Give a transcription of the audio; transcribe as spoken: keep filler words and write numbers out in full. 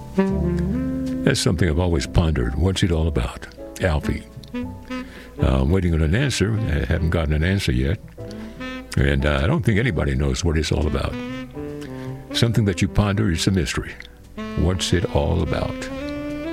That's something I've always pondered. What's it all about? Alfie. Uh, I'm waiting on an answer. I haven't gotten an answer yet. And uh, I don't think anybody knows what it's all about. Something that you ponder is a mystery. What's it all about?